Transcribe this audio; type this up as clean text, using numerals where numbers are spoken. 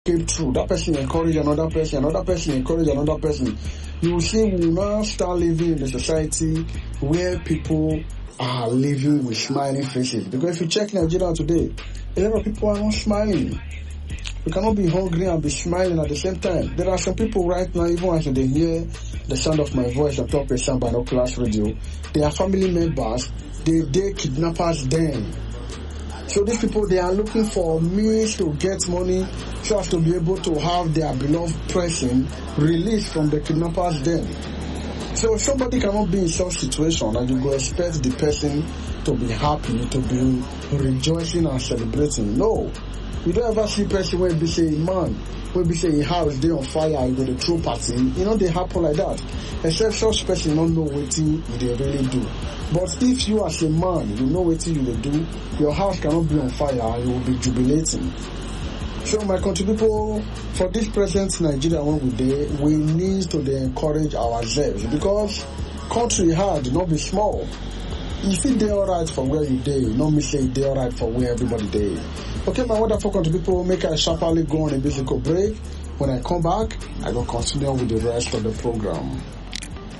came through. That person encourage another person encourage another person. You will see we will now start living in a society where people are living with smiling faces. Because if you check Nigeria today, a lot of people are not smiling. We cannot be hungry and be smiling at the same time. There are some people right now, even as they hear the sound of my voice on Top Asian Binoculars Radio, they are family members, they kidnappers them. So these people, they are looking for means to get money so as to be able to have their beloved person released from the kidnappers den. So somebody cannot be in such situation and you go expect the person to be happy, to be rejoicing and celebrating. No. You don't ever see person when be say man, when be say a house they on fire, you go to throw party. You know they happen like that. Except such person don't know what they really do. But if you as a man, you know what you will do, your house cannot be on fire and you will be jubilating. So my country people, for this present Nigeria one we need to encourage ourselves because country hard, not be small. If it dey alright for where you dey, not me say it dey alright for where everybody dey. Okay, my wonderful country people, make I sharply go on a musical break. When I come back, I will continue with the rest of the program.